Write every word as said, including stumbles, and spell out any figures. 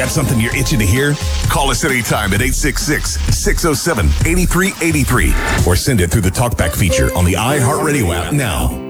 have something you're itching to hear? Call us anytime at eight six six, six oh seven, eight three eight three or send it through the TalkBack feature on the iHeartRadio app now.